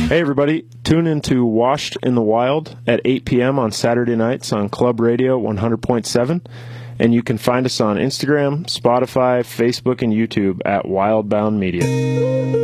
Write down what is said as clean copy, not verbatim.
Hey, everybody. Tune into Washed in the Wild at 8 p.m. on Saturday nights on Club Radio 100.7. And you can find us on Instagram, Spotify, Facebook, and YouTube at Wildbound Media.